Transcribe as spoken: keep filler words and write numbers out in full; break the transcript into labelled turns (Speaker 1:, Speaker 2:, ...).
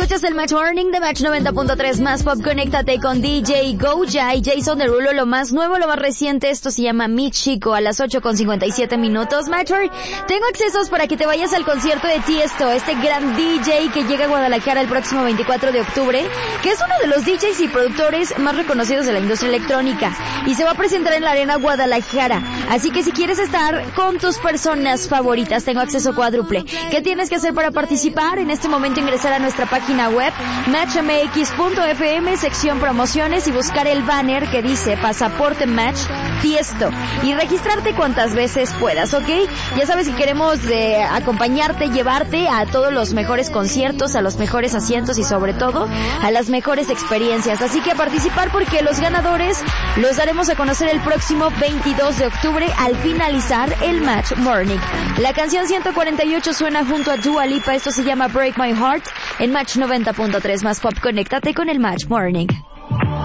Speaker 1: Escuchas el Match Morning de Match noventa punto tres más Pop. Conéctate con D J Goja y Jason Derulo, lo más nuevo, lo más reciente. Esto se llama Mi Chico a las ocho con cincuenta y siete minutos. Matcher, tengo accesos para que te vayas al concierto de Tiesto, este gran D J que llega a Guadalajara el próximo veinticuatro de octubre, que es uno de los D Js y productores más reconocidos de la industria electrónica, y se va a presentar en la Arena Guadalajara. Así que si quieres estar con tus personas favoritas, tengo acceso cuádruple. ¿Qué tienes que hacer para participar? En este momento ingresar a nuestra página web match m x punto f m, sección promociones, y buscar el banner que dice Pasaporte Match Tiesto y registrarte cuantas veces puedas, ¿ok? Ya sabes que queremos de acompañarte, llevarte a todos los mejores conciertos, a los mejores asientos y sobre todo a las mejores experiencias. Así que a participar, porque los ganadores los daremos a conocer el próximo veintidós de octubre al finalizar el Match Morning. La canción ciento cuarenta y ocho suena junto a Dua Lipa. Esto se llama Break My Heart en Match noventa punto tres más Pop. Conéctate con el Match Morning.